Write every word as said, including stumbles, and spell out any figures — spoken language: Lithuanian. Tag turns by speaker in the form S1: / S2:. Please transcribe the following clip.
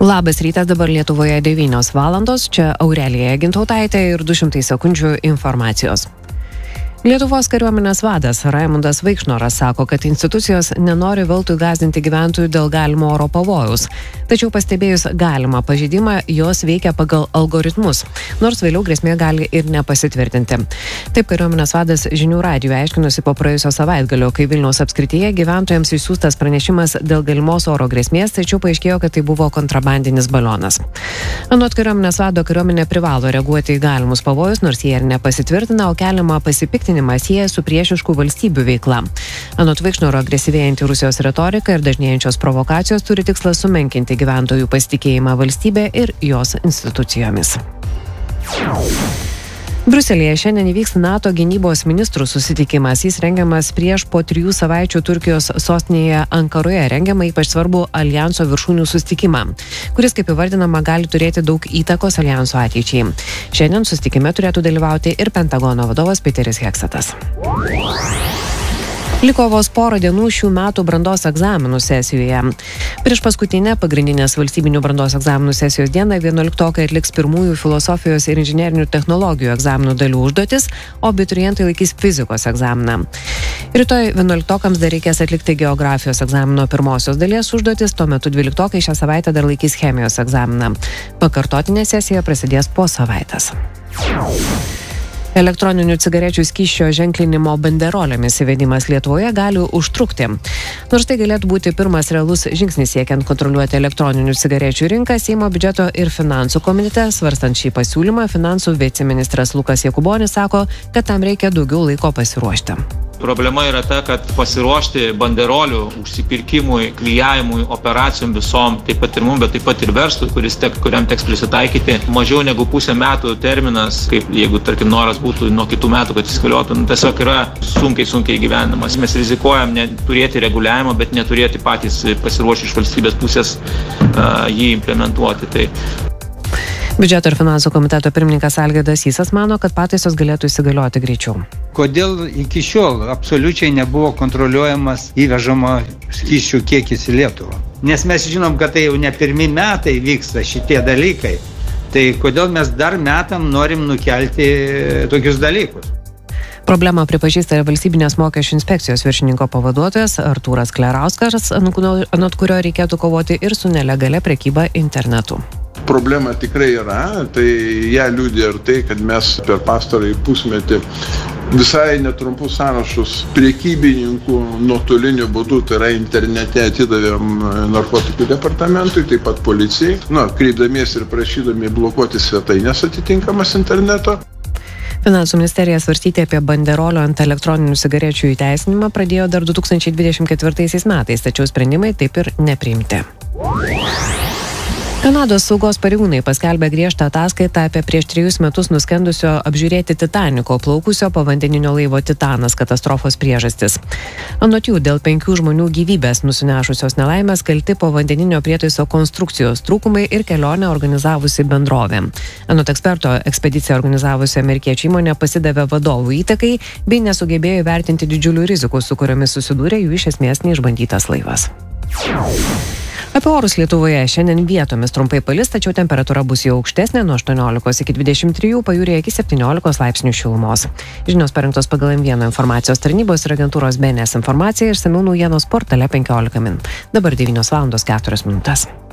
S1: Labas rytas, dabar Lietuvoje devynios valandos, čia Aurelija Gintautaitė ir du šimtai sekundžių informacijos. Lietuvos kariuomenės vadas Raimundas Vaikšnoras sako, kad institucijos nenori veltui gąsdinti gyventojų dėl galimo oro pavojaus. Tačiau pastebėjus galimą pažeidimą, jos veikia pagal algoritmus, nors vėliau grėsmė gali ir nepasitvirtinti. Taip kariuomenės vadas žinių radijui aiškinosi po praėjusio savaitgalio, kai Vilniaus apskrityje gyventojams išsiųstas pranešimas dėl galimos oro grėsmės, tačiau paaiškėjo, kad tai buvo kontrabandinis balionas. Anot kariuomenės vado, kariuomenė privalo reaguoti į galimus pavojus, nors jie ir nepasitvirtina, o keliama pasipiktinimą sieja su priešiškų valstybių veikla. Anot Vaikšnoro, agresyvėjanti Rusijos retorika ir dažnėjančios provokacijos turi tikslą sumenkinti gyventojų pasitikėjimą valstybė ir jos institucijomis. Briuselyje šiandien įvyks NATO gynybos ministrų susitikimas. Jis rengiamas prieš po trijų savaičių Turkijos sostinėje Ankaroje rengiamą ypač svarbų aljanso viršūnių susitikimą, kuris, kaip įvardinama, gali turėti daug įtakos aljanso ateičiai. Šiandien susitikime turėtų dalyvauti ir Pentagono vadovas Peteris Heksetas. Liko vos porą dienų šių metų brandos egzaminų sesijoje. Prieš paskutinę pagrindinės valstybinių brandos egzaminų sesijos dieną vienuoliktokai atliks pirmųjų filosofijos ir inžinerinių technologijų egzaminų dalių užduotis, o abiturientai laikys fizikos egzaminą. Rytoj vienuoliktokams dar reikės atlikti geografijos egzamino pirmosios dalies užduotis, tuo metu dvyliktokai šią savaitę dar laikys chemijos egzaminą. Pakartotinė sesija prasidės po savaitės. Elektroninių cigarečių skysčio ženklinimo banderolėmis įvedimas Lietuvoje gali užtrukti. Nors tai galėtų būti pirmas realus žingsnis siekiant kontroliuoti elektroninių cigarečių rinką, Seimo biudžeto ir finansų komitete, svarstant šį pasiūlymą, finansų viceministras Lukas Jakubonis sako, kad tam reikia daugiau laiko pasiruošti.
S2: Problema yra ta, kad pasiruošti banderolių užsipirkimui, klijavimui, operacijom visom, taip pat ir mums, bet taip pat ir verslui, kuris tek, kuriam teks prisitaikyti, mažiau negu pusę metų terminas, kaip jeigu, tarkim, noras būtų nuo kitų metų, kad įsigaliotų, nu, tiesiog yra sunkiai, sunkiai gyvenimas. Mes rizikuojam ne turėti reguliavimą, bet neturėti patys pasiruošę iš valstybės pusės uh, jį implementuoti. Tai
S1: Biudžeto ir finansų komiteto pirmininkas Algirdas Sysas mano, kad pataisos galėtų įsigalioti greičiau.
S3: Kodėl iki šiol absoliučiai nebuvo kontroliuojamas įvežamo skysčių kiekis į Lietuvą? Nes mes žinom, kad tai jau ne pirmi metai vyksta šitie dalykai. Tai kodėl mes dar metam norim nukelti tokius dalykus?
S1: Problemą pripažįsta ir valstybinės mokesčių inspekcijos viršininko pavaduotojas Artūras Klerauskas, anot kurio reikėtų kovoti ir su nelegalia prekyba internetu.
S4: Problema tikrai yra, tai ją liudija ir tai, kad mes per pastarąjį pusmetį visai netrumpus sąrašus priekybininkų nuotoliniu būdu, tai yra internete, atidavėm narkotikų departamentui, taip pat policijai, nu, kreipdamiesi ir prašydami blokuoti svetainės atitinkamas interneto.
S1: Finansų ministerija svarstyti apie banderolio ant elektroninių cigarečių įteisinimą pradėjo dar du tūkstančiai dvidešimt ketvirtaisiais metais, tačiau sprendimai taip ir nepriimti. Kanados saugos pareigūnai paskelbė griežtą ataskaitą apie prieš trejus metus nuskendusio apžiūrėti Titaniko plaukusio povandeninio laivo Titanas katastrofos priežastis. Anot jų, dėl penkių žmonių gyvybės nusinešusios nelaimės kalti povandeninio prietaiso konstrukcijos trūkumai ir kelionę organizavusi bendrovė. Anot eksperto, ekspediciją organizavusi amerikiečių įmonė pasidavė vadovų įtakai bei nesugebėjo įvertinti didžiulių rizikų, su kuriomis susidūrė jų iš esmės neišbandytas laivas. Apie orus Lietuvoje šiandien vietomis trumpai palis, tačiau temperatūra bus jau aukštesnė nuo aštuoniolikos iki dvidešimt trijų, pajūryje iki septyniolikos laipsnių šilumos. Žinios parengtos pagal M vieną informacijos tarnybos ir agentūros B N S informaciją, išsamiau naujienos portale penkiolika min. Dabar devynios valandos keturios minutės.